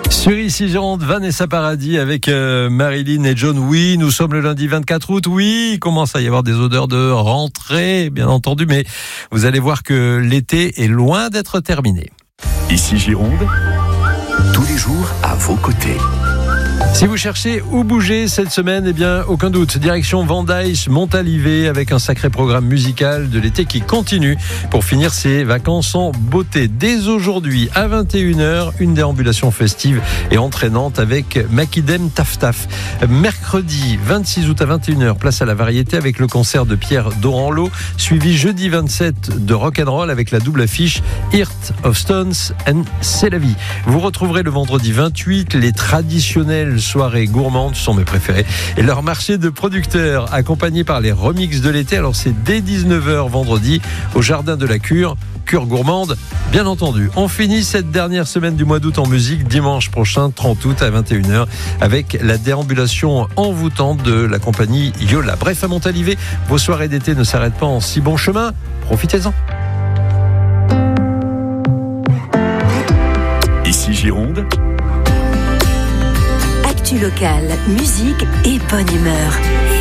Sur Ici Gironde, Vanessa Paradis avec Marilyn et John. Oui, nous sommes le lundi 24 août. Oui, il commence à y avoir des odeurs de rentrée, bien entendu, mais vous allez voir que l'été est loin d'être terminé. Ici Gironde, tous les jours à vos côtés. Si vous cherchez où bouger cette semaine, eh bien, aucun doute. Direction Vendaïche, Montalivet, avec un sacré programme musical de l'été qui continue pour finir ses vacances en beauté. Dès aujourd'hui, à 21h, une déambulation festive et entraînante avec Makidem Taf Taf. Mercredi 26 août à 21h, place à la variété avec le concert de Pierre Doranlot, suivi jeudi 27 de rock'n'roll avec la double affiche Heart of Stones and C'est la vie. Vous retrouverez le vendredi 28 les traditionnels soirées gourmandes, sont mes préférés, et leur marché de producteurs accompagné par les remixes de l'été. Alors c'est dès 19h vendredi au Jardin de la Cure gourmande, bien entendu. On finit cette dernière semaine du mois d'août en musique dimanche prochain 30 août à 21h avec la déambulation envoûtante de la compagnie Yola. Bref, à Montalivet, vos soirées d'été ne s'arrêtent pas en si bon chemin, profitez-en. Ici Gironde, Actu locale, musique et bonne humeur.